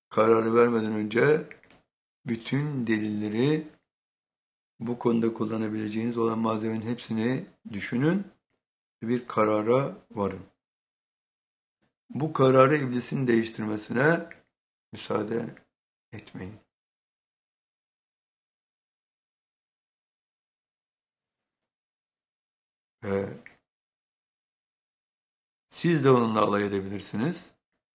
kararı vermeden önce bütün delilleri bu konuda kullanabileceğiniz olan malzemenin hepsini düşünün ve bir karara varın. Bu kararı iblisin değiştirmesine müsaade etmeyin. Ve siz de onunla alay edebilirsiniz.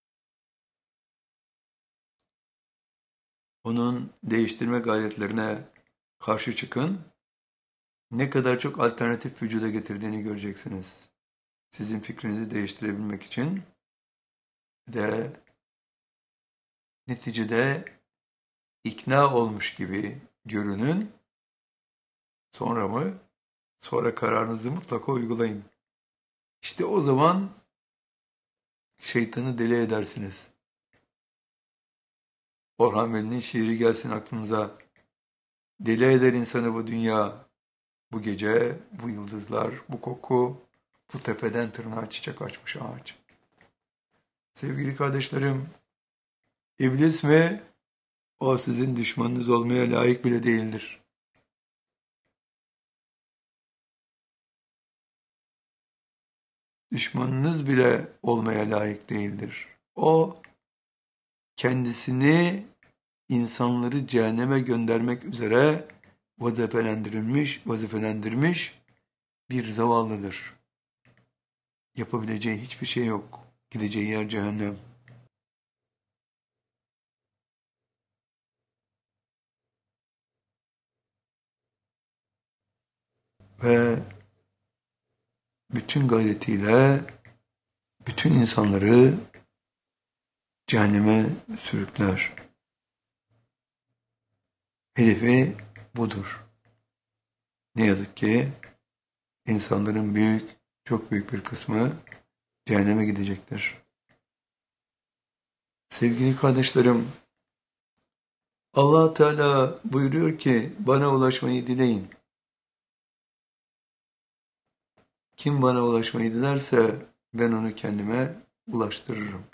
Onun değiştirme gayretlerine karşı çıkın. Ne kadar çok alternatif vücuda getirdiğini göreceksiniz. Sizin fikrinizi değiştirebilmek için de neticede ikna olmuş gibi görünün. Sonra mı? Sonra kararınızı mutlaka uygulayın. İşte o zaman şeytanı deli edersiniz. Orhan Veli'nin şiiri gelsin aklınıza. Deli eder insanı bu dünya, bu gece, bu yıldızlar, bu koku, bu tepeden tırnağa çiçek açmış ağaç. Sevgili kardeşlerim, iblis mi? O sizin düşmanınız olmaya layık bile değildir. Düşmanınız bile olmaya layık değildir. O kendisini insanları cehenneme göndermek üzere vazifelendirmiş bir zavallıdır. Yapabileceği hiçbir şey yok. Gideceği yer cehennem. Ve bütün gayretiyle bütün insanları cehenneme sürükler. Hedefi budur. Ne yazık ki insanların çok büyük bir kısmı cehenneme gidecektir. Sevgili kardeşlerim, Allah Teala buyuruyor ki bana ulaşmayı dileyin. Kim bana ulaşmayı dilerse ben onu kendime ulaştırırım.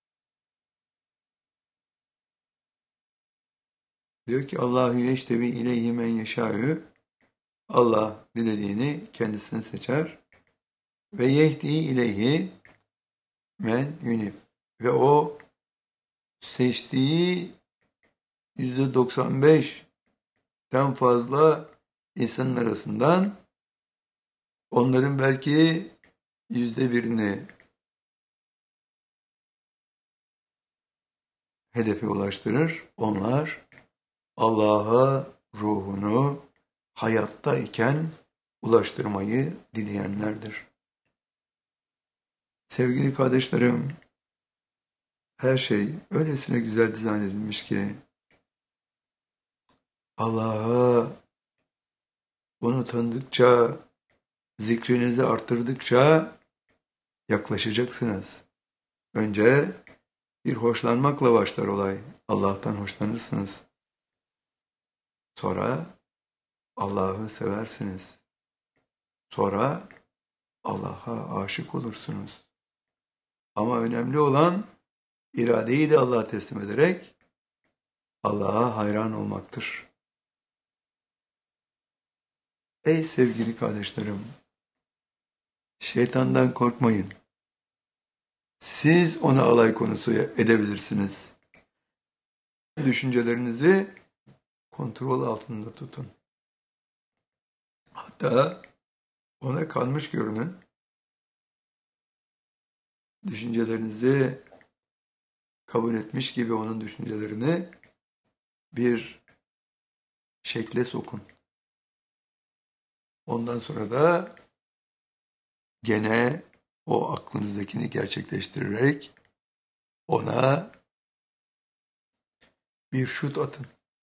Diyor ki Allahu yeştevi ileyhi men yeşâ'ü. Allah dilediğini kendisine seçer. Ve yehdi ileyhi men yunib. Ve o seçtiği %95'ten fazla insanın arasından onların belki %1'ini hedefe ulaştırır. Onlar Allah'a ruhunu hayattayken ulaştırmayı dileyenlerdir. Sevgili kardeşlerim, her şey öylesine güzel dizayn edilmiş ki Allah'a onu tanıdıkça, zikrinizi arttırdıkça yaklaşacaksınız. Önce bir hoşlanmakla başlar olay. Allah'tan hoşlanırsınız. Sonra Allah'ı seversiniz. Sonra Allah'a aşık olursunuz. Ama önemli olan iradeyi de Allah'a teslim ederek Allah'a hayran olmaktır. Ey sevgili kardeşlerim, şeytandan korkmayın. Siz onu alay konusu edebilirsiniz. Düşüncelerinizi kontrol altında tutun. Hatta ona kanmış görünün. Düşüncelerinizi kabul etmiş gibi onun düşüncelerini bir şekle sokun. Ondan sonra da gene o aklınızdakini gerçekleştirerek ona bir şut atın.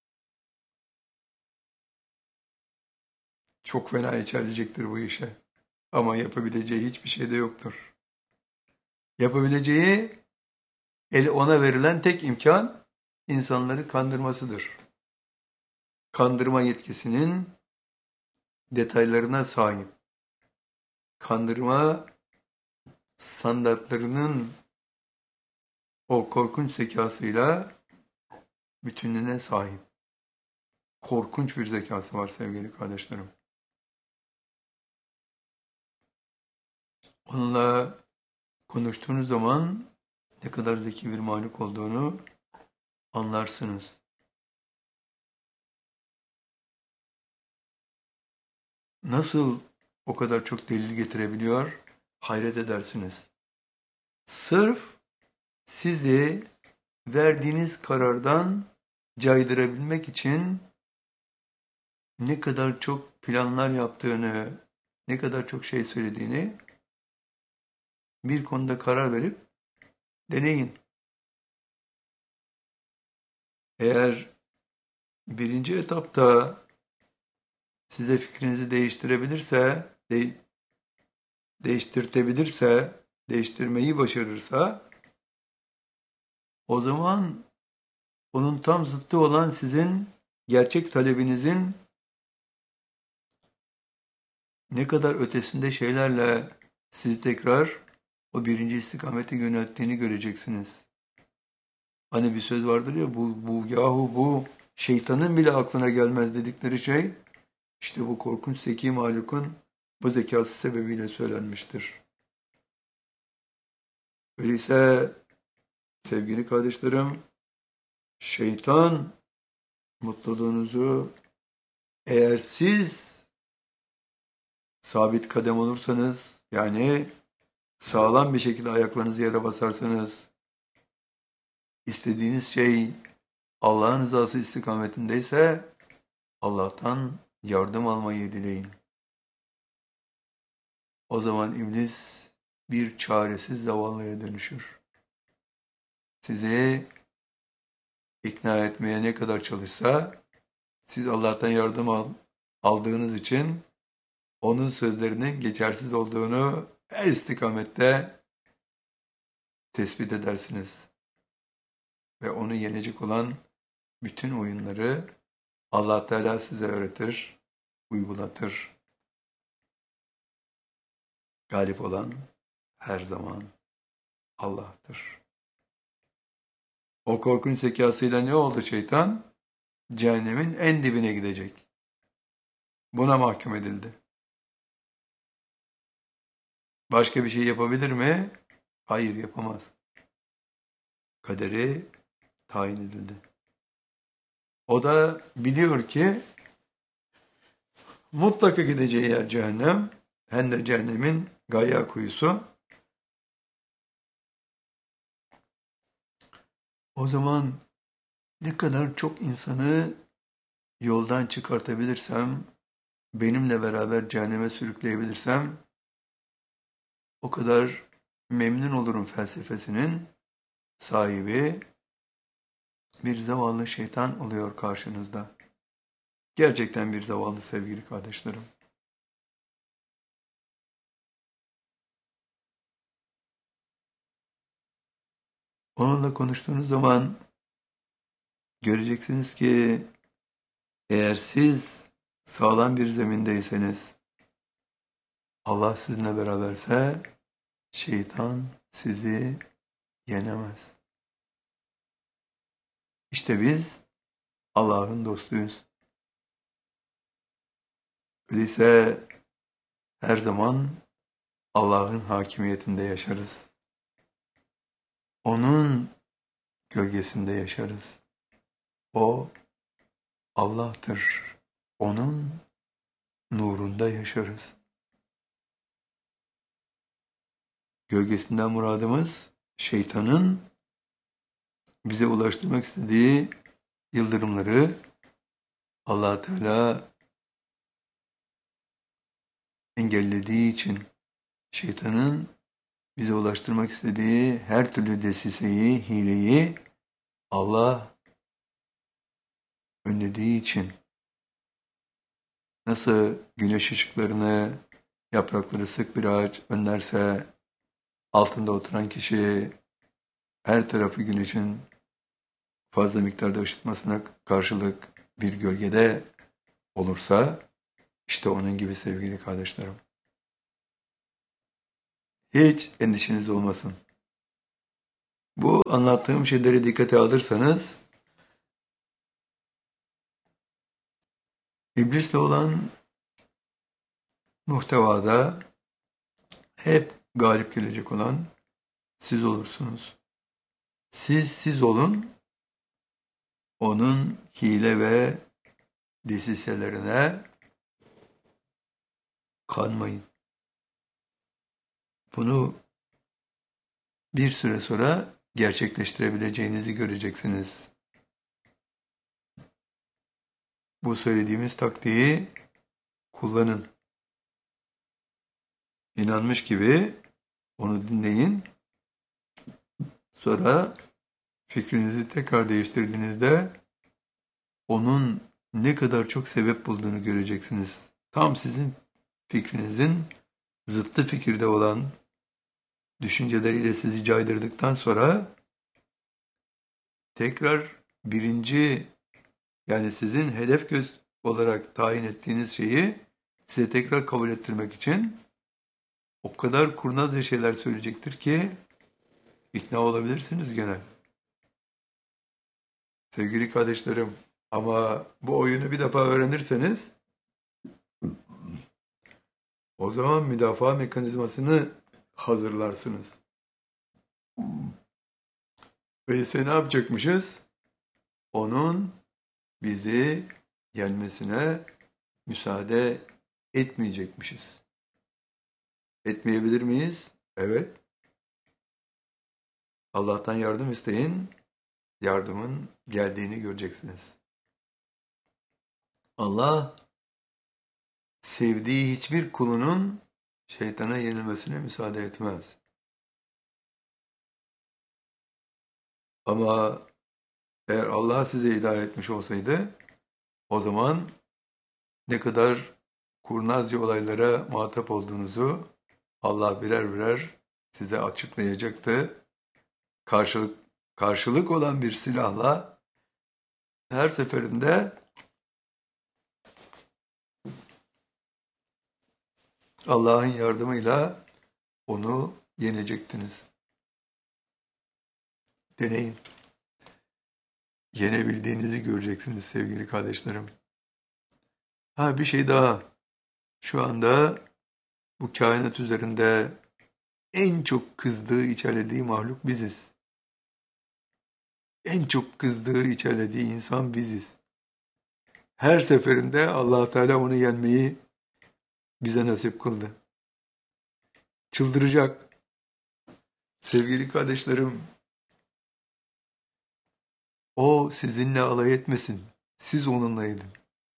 Çok fena içerleyecektir bu işe. Ama yapabileceği hiçbir şey de yoktur. Yapabileceği ona verilen tek imkan insanları kandırmasıdır. Kandırma yetkisinin detaylarına sahip. Kandırma standartlarının o korkunç zekasıyla bütünlüğüne sahip. Korkunç bir zekası var sevgili kardeşlerim. Onunla konuştuğunuz zaman ne kadar zeki bir mahluk olduğunu anlarsınız. Nasıl o kadar çok delil getirebiliyor? Hayret edersiniz. Sırf sizi verdiğiniz karardan caydırabilmek için ne kadar çok planlar yaptığını, ne kadar çok şey söylediğini bir konuda karar verip deneyin. Eğer birinci etapta size fikrinizi değiştirtebilirse, değiştirmeyi başarırsa, o zaman onun tam zıttı olan sizin gerçek talebinizin ne kadar ötesinde şeylerle sizi tekrar o birinci istikamete yönelttiğini göreceksiniz. Hani bir söz vardır ya, bu şeytanın bile aklına gelmez dedikleri şey, işte bu korkunç zeki mahlukun bu zekası sebebiyle söylenmiştir. Öyleyse sevgili kardeşlerim, şeytan mutluluğunuzu, eğer siz sabit kadem olursanız, yani sağlam bir şekilde ayaklarınızı yere basarsanız, istediğiniz şey Allah'ın rızası istikametindeyse Allah'tan yardım almayı dileyin. O zaman iblis bir çaresiz zavallıya dönüşür. Sizi ikna etmeye ne kadar çalışsa, siz Allah'tan yardım aldığınız için onun sözlerinin geçersiz olduğunu istikamette tespit edersiniz. Ve onu yenecek olan bütün oyunları Allah Teala size öğretir, uygulatır. Galip olan her zaman Allah'tır. O korkunç zekasıyla ne oldu şeytan? Cehennemin en dibine gidecek. Buna mahkum edildi. Başka bir şey yapabilir mi? Hayır, yapamaz. Kaderi tayin edildi. O da biliyor ki mutlaka gideceği yer cehennem. Hem de cehennemin gaya kuyusu. O zaman ne kadar çok insanı yoldan çıkartabilirsem, benimle beraber cehenneme sürükleyebilirsem, o kadar memnun olurum felsefesinin sahibi bir zavallı şeytan oluyor karşınızda. Gerçekten bir zavallı sevgili kardeşlerim. Onunla konuştuğunuz zaman göreceksiniz ki eğer siz sağlam bir zemindeyseniz, Allah sizinle beraberse şeytan sizi yenemez. İşte biz Allah'ın dostuyuz. Öyleyse her zaman Allah'ın hakimiyetinde yaşarız. Onun gölgesinde yaşarız. O Allah'tır. Onun nurunda yaşarız. Gölgesinden muradımız şeytanın bize ulaştırmak istediği yıldırımları Allah Teala engellediği için, şeytanın bize ulaştırmak istediği her türlü desiseyi, hileyi Allah önlediği için, nasıl güneş ışıklarını, yaprakları sık bir ağaç önlerse, altında oturan kişi her tarafı güneşin fazla miktarda ışıtmasına karşılık bir gölgede olursa, işte onun gibi sevgili kardeşlerim. Hiç endişeniz olmasın. Bu anlattığım şeyleri dikkate alırsanız İblisle olan muhtevada hep galip gelecek olan siz olursunuz. Siz olun, onun hile ve desiselerine kanmayın. Bunu bir süre sonra gerçekleştirebileceğinizi göreceksiniz. Bu söylediğimiz taktiği kullanın. İnanmış gibi onu dinleyin. Sonra fikrinizi tekrar değiştirdiğinizde onun ne kadar çok sebep bulduğunu göreceksiniz. Tam sizin fikrinizin zıttı fikirde olan düşünceleriyle sizi caydırdıktan sonra tekrar birinci, yani sizin hedef göz olarak tayin ettiğiniz şeyi size tekrar kabul ettirmek için o kadar kurnazca şeyler söyleyecektir ki ikna olabilirsiniz gene. Sevgili kardeşlerim, ama bu oyunu bir defa öğrenirseniz o zaman müdafaa mekanizmasını hazırlarsınız. Öyleyse ne yapacakmışız? Onun bizi yenmesine müsaade etmeyecekmişiz. Etmeyebilir miyiz? Evet. Allah'tan yardım isteyin. Yardımın geldiğini göreceksiniz. Allah sevdiği hiçbir kulunun şeytana yenilmesine müsaade etmez. Ama eğer Allah size hidayet etmiş olsaydı o zaman ne kadar kurnazca olaylara muhatap olduğunuzu Allah birer birer size açıklayacaktı. Karşılık olan bir silahla her seferinde Allah'ın yardımıyla onu yenecektiniz. Deneyin. Yenebildiğinizi göreceksiniz sevgili kardeşlerim. Bir şey daha. Şu anda bu kainat üzerinde en çok kızdığı, içerlediği mahluk biziz. En çok kızdığı, içerlediği insan biziz. Her seferinde Allah Teala onu yenmeyi bize nasip kıldı. Çıldıracak. Sevgili kardeşlerim, o sizinle alay etmesin. Siz onunla edin.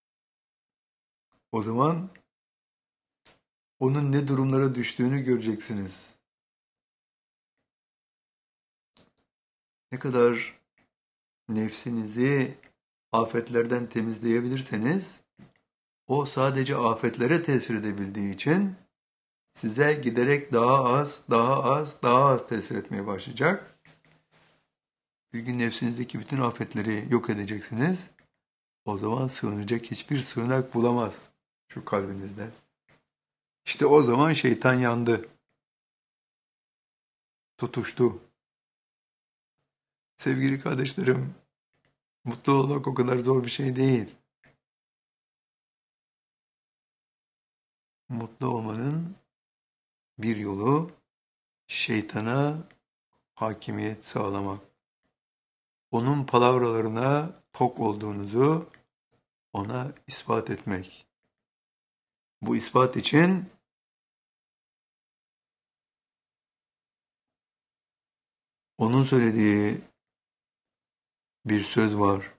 O zaman onun ne durumlara düştüğünü göreceksiniz. Ne kadar nefsinizi afetlerden temizleyebilirseniz, o sadece afetlere tesir edebildiği için size giderek daha az tesir etmeye başlayacak. Bir gün nefsinizdeki bütün afetleri yok edeceksiniz. O zaman sığınacak hiçbir sığınak bulamaz şu kalbinizde. İşte o zaman şeytan yandı. Tutuştu. Sevgili kardeşlerim, mutlu olmak o kadar zor bir şey değil. Mutlu olmanın bir yolu şeytana hakimiyet sağlamak. Onun palavralarına tok olduğunuzu ona ispat etmek. Bu ispat için onun söylediği bir söz var.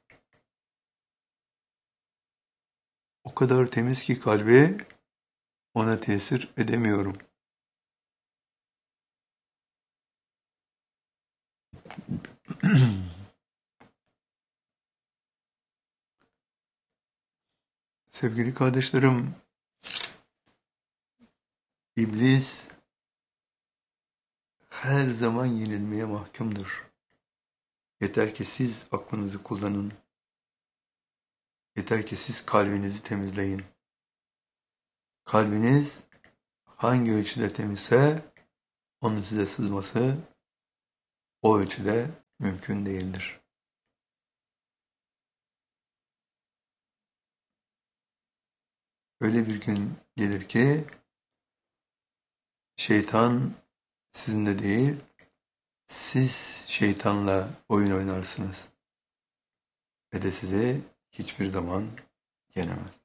O kadar temiz ki kalbi, ona tesir edemiyorum. Sevgili kardeşlerim, İblis her zaman yenilmeye mahkumdur. Yeter ki siz aklınızı kullanın. Yeter ki siz kalbinizi temizleyin. Kalbiniz hangi ölçüde temizse onun size sızması o ölçüde mümkün değildir. Öyle bir gün gelir ki şeytan sizinle değil, siz şeytanla oyun oynarsınız ve de sizi hiçbir zaman yenemez.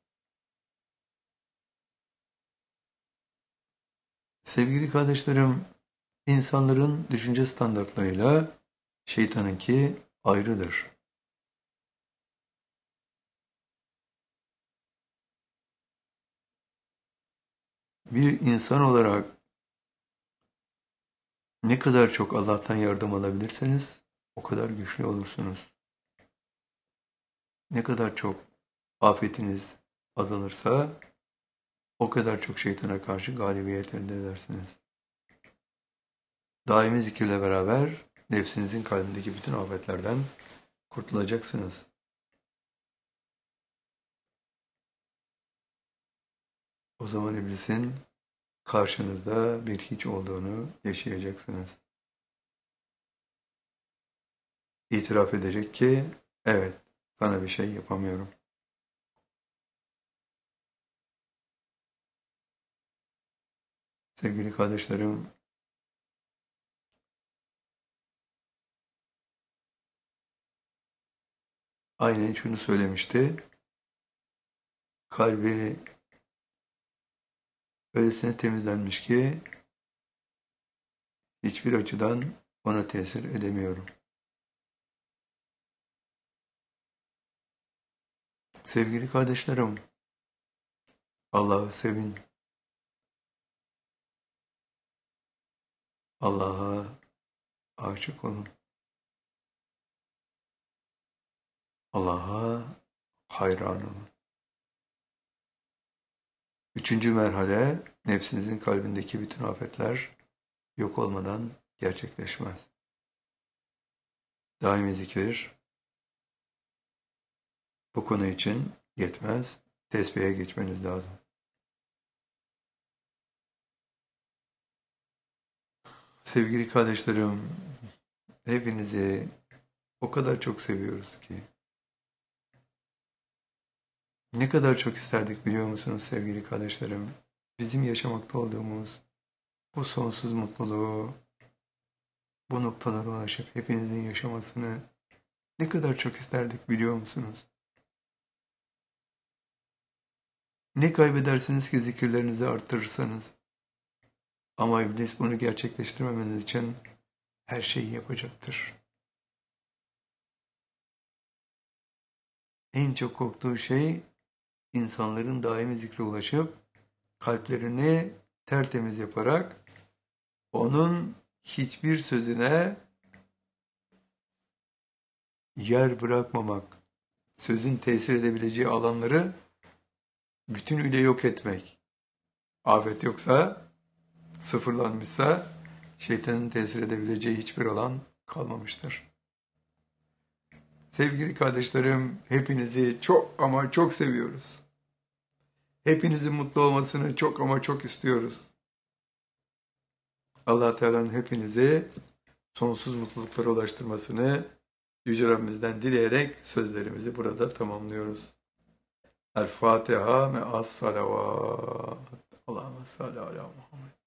Sevgili kardeşlerim, insanların düşünce standartlarıyla şeytanınki ayrıdır. Bir insan olarak ne kadar çok Allah'tan yardım alabilirseniz o kadar güçlü olursunuz. Ne kadar çok afetiniz azalırsa o kadar çok şeytana karşı galibiyet elde edersiniz. Daimi zikirle beraber nefsinizin kalbindeki bütün afetlerden kurtulacaksınız. O zaman iblisin karşınızda bir hiç olduğunu yaşayacaksınız. İtiraf edecek ki evet, sana bir şey yapamıyorum. Sevgili kardeşlerim, aynen şunu söylemişti. Kalbi öylesine temizlenmiş ki hiçbir açıdan ona tesir edemiyorum. Sevgili kardeşlerim, Allah'ı sevin. Allah'a aşık olun. Allah'a hayran olun. Üçüncü merhale, nefsinizin kalbindeki bütün afetler yok olmadan gerçekleşmez. Daimi zikir bu konu için yetmez. Tesbihe geçmeniz lazım. Sevgili kardeşlerim, hepinizi o kadar çok seviyoruz ki. Ne kadar çok isterdik biliyor musunuz sevgili kardeşlerim? Bizim yaşamakta olduğumuz bu sonsuz mutluluğu, bu noktalara ulaşıp hepinizin yaşamasını ne kadar çok isterdik biliyor musunuz? Ne kaybedersiniz ki zikirlerinizi arttırırsanız? Ama iblis bunu gerçekleştirmemeniz için her şeyi yapacaktır. En çok korktuğu şey insanların daimi zikre ulaşıp kalplerini tertemiz yaparak onun hiçbir sözüne yer bırakmamak, sözün tesir edebileceği alanları bütünüyle yok etmek. Afet yoksa, sıfırlanmışsa şeytanın tesir edebileceği hiçbir alan kalmamıştır. Sevgili kardeşlerim, hepinizi çok ama çok seviyoruz. Hepinizin mutlu olmasını çok ama çok istiyoruz. Allah Teala'nın hepinizi sonsuz mutluluklara ulaştırmasını Yüce Rabbimizden dileyerek sözlerimizi burada tamamlıyoruz. El Fatiha me'as salavat. Allahümme salli ala Muhammed.